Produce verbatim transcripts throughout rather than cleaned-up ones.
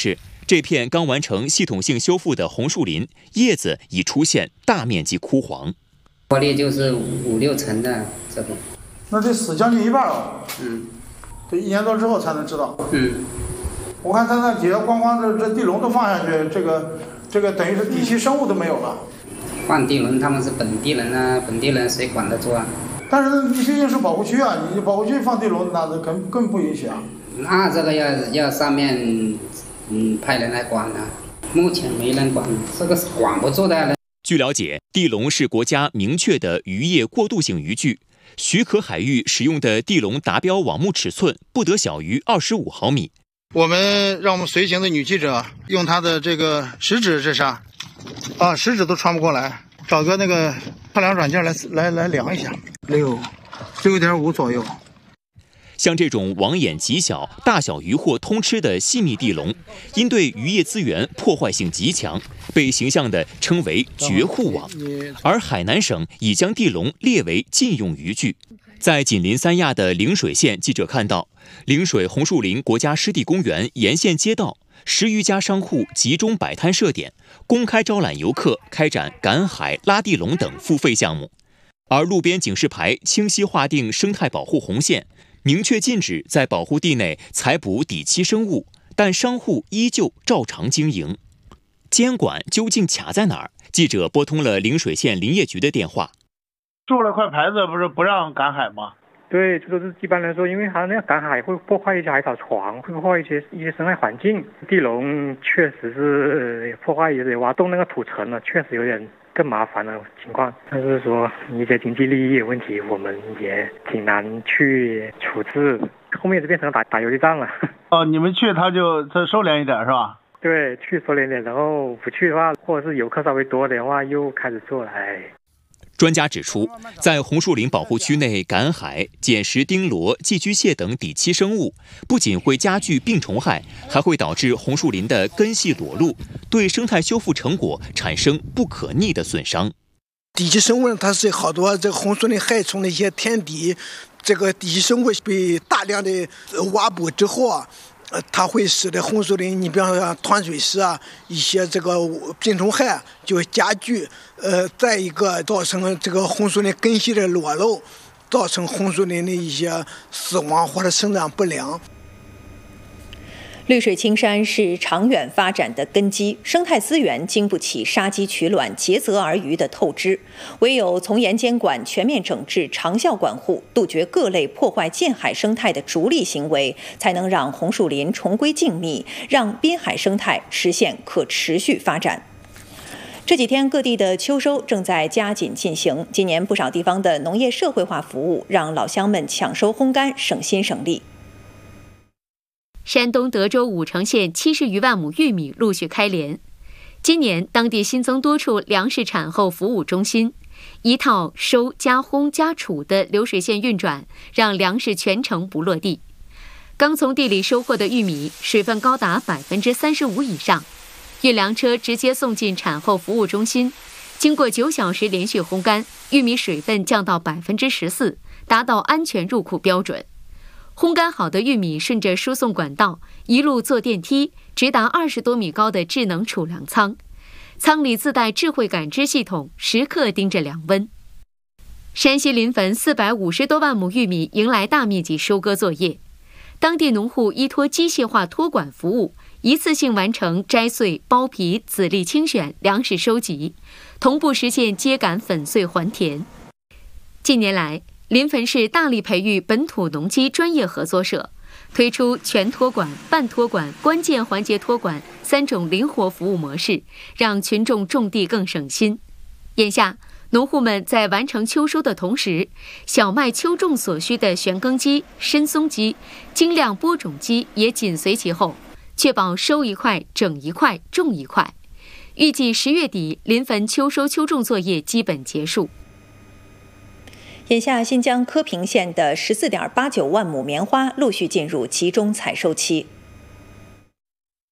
示，这片刚完成系统性修复的红树林叶子已出现大面积枯黄， 破裂就是五六成的这种。 那得死将近一半了。 嗯， 这一年多之后才能知道。 嗯， 我看它那底下光光这这地笼都放下去，这个这个等于是底栖生物都没有了。 放地笼他们是本地人啊，本地人谁管得住啊？ 但是你毕竟是保护区啊，你保护区放地笼那更更不允许啊。 那这个要要上面嗯派人来管啊，目前没人管，这个是管不住的。 据了解，地笼是国家明确的渔业过渡性渔具，许可海域使用的地笼达标网目尺寸不得小于二十五毫米。 我们让我们随行的女记者用她的这个食指这啥，啊，食指都穿不过来，找个那个测量软件来来来量一下，六六点五左右。 像这种网眼极小、大小渔获通吃的细密地笼，因对渔业资源破坏性极强，被形象地称为绝户网。而海南省已将地笼列为禁用渔具。在紧邻三亚的陵水县，记者看到陵水红树林国家湿地公园沿线街道十余家商户集中摆摊设点，公开招揽游客开展赶海、拉地笼等付费项目。而路边警示牌清晰划定生态保护红线，明确禁止在保护地内采捕底栖生物，但商户依旧照常经营。监管究竟卡在哪儿？记者拨通了陵水县林业局的电话。 竖了块牌子，不是不让赶海吗？ 对，这都是一般来说，因为它那样赶海会破坏一些海草床，会破坏一些一些生态环境。地笼确实是破坏，也得挖动那个土层了，确实有点更麻烦的情况。但是说一些经济利益问题，我们也挺难去处置。后面就变成打打游击战了。 哦，你们去他就他收敛一点是吧？ 对，去收敛点，然后不去的话，或者是游客稍微多点的话，又开始做了。哎。 专家指出，在红树林保护区内赶海、捡食丁螺、寄居蟹等底栖生物，不仅会加剧病虫害，还会导致红树林的根系裸露，对生态修复成果产生不可逆的损伤。 底栖生物它是好多这个红树林害虫的一些天敌，这个底栖生物被大量的挖捕之后啊。呃，它会使得红树林，你比方说像湍水虱啊，一些这个病虫害就加剧。呃，再一个造成这个红树林根系的裸露，造成红树林的一些死亡或者生长不良。 绿水青山是长远发展的根基，生态资源经不起杀鸡取卵、竭泽而渔的透支。唯有从严监管、全面整治、长效管护，杜绝各类破坏近海生态的逐利行为，才能让红树林重归静谧，让滨海生态实现可持续发展。这几天各地的秋收正在加紧进行，今年不少地方的农业社会化服务让老乡们抢收烘干省心省力。 山东德州武城县七十余万亩玉米陆续开镰。今年当地新增多处粮食产后服务中心，一套收加烘加储的流水线运转，让粮食全程不落地。刚从地里收获的玉米水分高达百分之三十五以上，运粮车直接送进产后服务中心，经过九小时连续烘干，玉米水分降到百分之十四，达到安全入库标准。烘干好的玉米顺着输送管道一路坐电梯，直达二十多米高的智能储粮仓，仓里自带智慧感知系统，时刻盯着粮温。山西临汾四百五十多万亩玉米迎来大面积收割作业，当地农户依托机械化托管服务，一次性完成摘穗、剥皮、籽粒清选、粮食收集，同步实现秸秆粉碎还田。近年来，临汾市大力培育本土农机专业合作社，推出全托管、半托管、关键环节托管三种灵活服务模式，让群众种地更省心。眼下，农户们在完成秋收的同时，小麦秋种所需的旋耕机、深松机、精量播种机也紧随其后，确保收一块、整一块、种一块。预计十月底，临汾秋收秋种作业基本结束。 眼下，新疆科平县的十四点八九万亩棉花陆续进入集中采收期。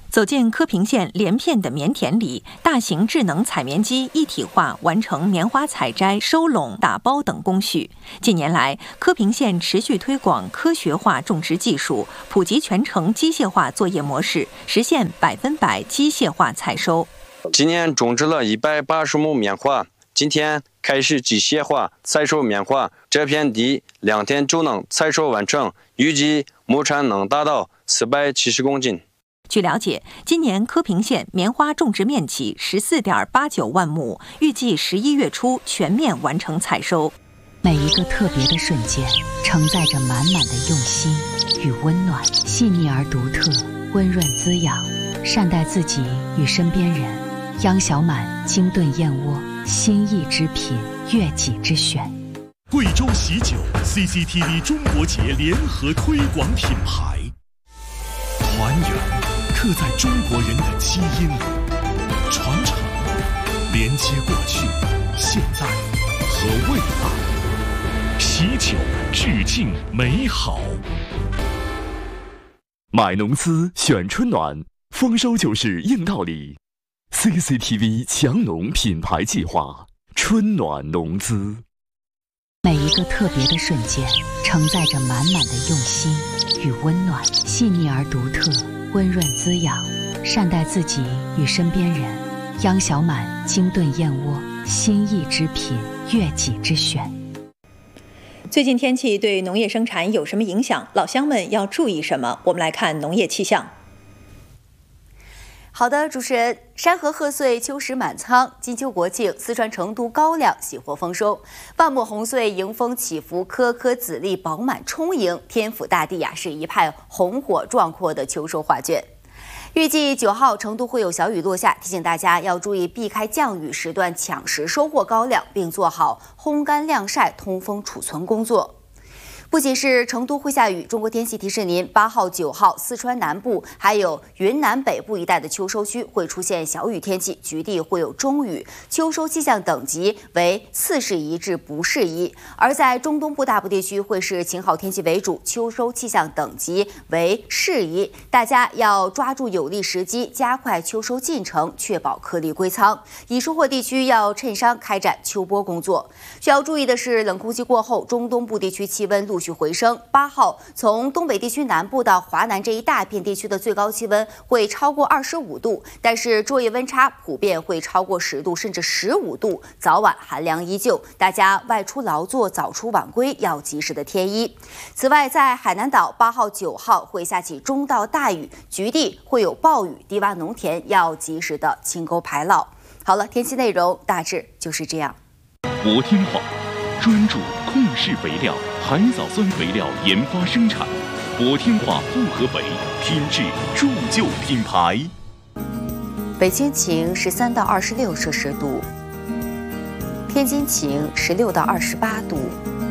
走进柯平县连片的棉田里，大型智能采棉机一体化完成棉花采摘、收拢、打包等工序。近年来，柯平县持续推广科学化种植技术，普及全程机械化作业模式，实现百分百机械化采收。 今年种植了一百八十亩棉花，今天开始机械化采收棉花，这片地两天就能采收完成，预计亩产能达到四百七十公斤。 据了解，今年柯平县棉花种植面积十四点八九万亩，预计十一月初全面完成采收。 每一个特别的瞬间，承载着满满的用心与温暖，细腻而独特，温润滋养，善待自己与身边人。央小满精炖燕窝，心意之品，悦己之选。 贵州喜酒 C C T V 中国节联合推广品牌，团圆刻在中国人的基因里，传承连接过去、现在和未来。喜酒致敬美好。买农资选春暖，丰收就是硬道理。C C T V 强农品牌计划，春暖农资。 每一个特别的瞬间，承载着满满的用心与温暖，细腻而独特，温润滋养，善待自己与身边人。央小满精炖燕窝，心意之品，悦己之选。 最近天气对农业生产有什么影响？老乡们要注意什么？我们来看农业气象。 好的，主持人，山河贺岁，秋实满仓，金秋国庆，四川成都高粱喜获丰收，万亩红穗迎风起伏，颗颗籽粒饱满充盈，天府大地呀是一派红火壮阔的秋收画卷。预计九号成都会有小雨落下，提醒大家要注意避开降雨时段抢食收获高粱，并做好烘干晾晒、通风储存工作。不仅是成都会下雨，中国天气提示您，八号、九号，四川南部还有云南北部一带的秋收区会出现小雨天气，局地会有中雨，秋收气象等级为次适宜至不适宜。而在中东部大部地区会是晴好天气为主，秋收气象等级为适宜。大家要抓住有利时机，加快秋收进程，确保颗粒归仓。已收获地区要趁商开展秋播工作。需要注意的是，冷空气过后，中东部地区气温陆续回升。八号，从东北地区南部到华南这一大片地区的最高气温会超过二十五度，但是昼夜温差普遍会超过十度甚至十五度，早晚寒凉依旧。大家外出劳作，早出晚归要及时的添衣。此外，在海南岛八号、九号会下起中到大雨，局地会有暴雨，低洼农田要及时的清沟排涝。好了，天气内容大致就是这样。 博天化专注控式肥料、海藻酸肥料研发生产，博天化复合肥品质铸就品牌。 北京晴十三到二十六摄氏度，天津晴十六到二十八度，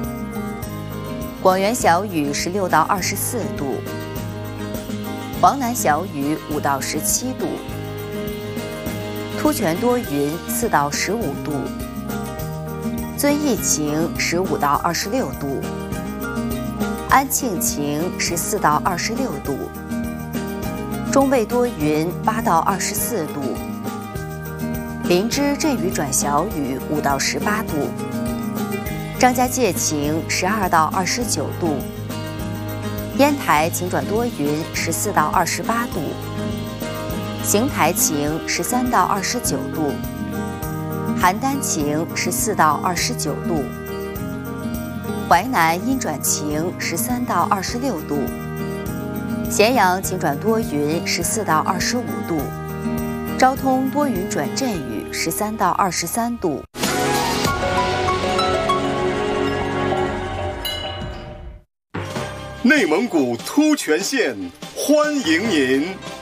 广元小雨十六到二十四度，黄南小雨五到十七度，突泉多云四到十五度。遵义晴十五到二十六度，安庆晴十四到二十六度，中卫多云八到二十四度，林芝阵雨转小雨五到十八度，张家界晴十二到二十九度，烟台晴转多云十四到二十八度，邢台晴十三到二十九度。邯郸晴十四到二十九度，淮南阴转晴十三到二十六度，咸阳晴转多云十四到二十五度，昭通多云转阵雨十三到二十三度。 内蒙古突泉县欢迎您。